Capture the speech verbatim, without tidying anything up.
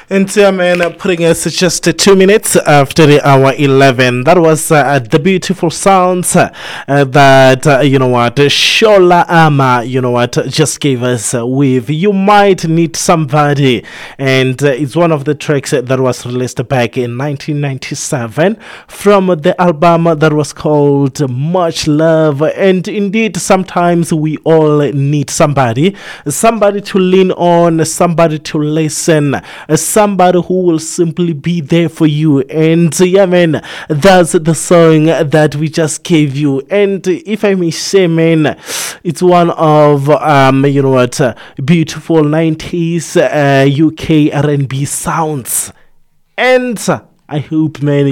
And yeah, man, uh, putting us just uh, two minutes after the hour eleven. That was uh, the beautiful sounds uh, uh, that, uh, you know what, Shola Ama, you know what, just gave us uh, with You Might Need Somebody. And uh, it's one of the tracks uh, that was released back in nineteen ninety-seven from the album that was called Much Love. And indeed, sometimes we all need somebody, somebody to lean on, somebody to listen, somebody who will simply be there for you. And yeah, man, that's the song that we just gave you. And if I may say, man, it's one of um you know what, uh, beautiful nineties uh, U K R and B sounds. And I hope, man,